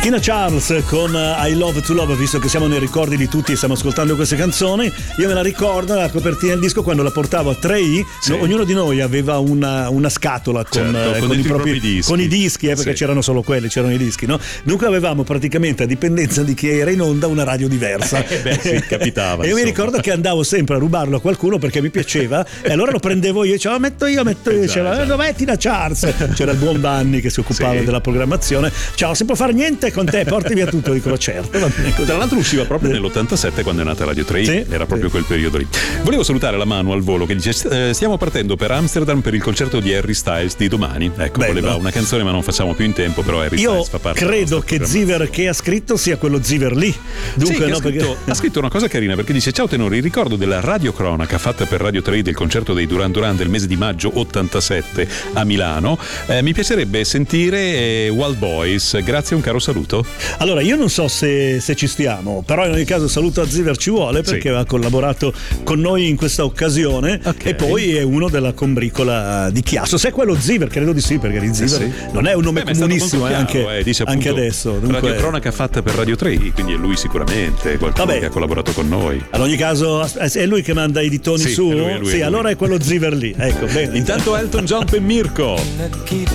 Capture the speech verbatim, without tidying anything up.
Tina Charles con I Love to Love, visto che siamo nei ricordi di tutti e stiamo ascoltando queste canzoni, io me la ricordo la copertina del disco quando la portavo a tre i, sì. no, ognuno di noi aveva una, una scatola con, certo, eh, con, con i propri, propri dischi, con i dischi eh, perché sì. c'erano solo quelli, c'erano i dischi, no? Dunque avevamo praticamente a dipendenza di chi era in onda una radio diversa. Eh, beh, sì, capitava. E io mi ricordo che andavo sempre a rubarlo a qualcuno perché mi piaceva e allora lo prendevo io e dicevo metto io, metto io, diceva esatto, esatto. dov'è Tina Charles? C'era il buon Vanni che si occupava sì. della programmazione, ciao, non si può fare niente con te, porti via tutto, dico certo. Tra l'altro usciva proprio nell'ottantasette quando è nata Radio tre i, sì, era proprio sì. quel periodo lì. Volevo salutare la Manu al volo che dice eh, stiamo partendo per Amsterdam per il concerto di Harry Styles di domani. Ecco, bello. Voleva una canzone ma non facciamo più in tempo, però Harry io Styles fa parte. Io credo che Ziver che ha scritto sia quello Ziver lì. Dunque sì, no, ha, scritto, perché... ha scritto una cosa carina perché dice ciao tenori, ricordo della radiocronaca fatta per Radio tre i del concerto dei Duran Duran del mese di maggio ottantasette a Milano. Eh, mi piacerebbe sentire eh, Wild Boys, grazie, un caro saluto. Allora io non so se, se ci stiamo, però in ogni caso saluto a Ziver ci vuole perché sì. ha collaborato con noi in questa occasione, okay. e poi è uno della combricola di Chiasso. Se è quello Ziver, credo di sì, perché di Ziver eh sì. non è un nome Beh, comunissimo, è chiaro, anche, eh, dice anche adesso. Dunque... Radio cronaca fatta per Radio tre i, quindi è lui sicuramente, qualcuno Vabbè. che ha collaborato con noi. Ad ogni caso è lui che manda i ditoni sì, su? È lui, è lui, sì, è lui. Allora è quello Ziver lì. Ecco, bene. Intanto Elton John per Mirko.